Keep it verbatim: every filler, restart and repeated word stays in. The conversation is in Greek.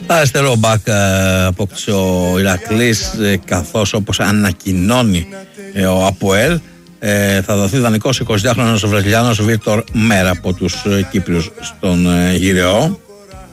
Αριστερό μπακ απόκτησε ο Ηρακλής, καθώς όπως ανακοινώνει ο ΑΠΟΕΛ θα δοθεί δανεικός εικοσιδυάχρονος Βραζιλιάνος Βίκτορ Μέρα από τους Κύπριους στον Γυραιό.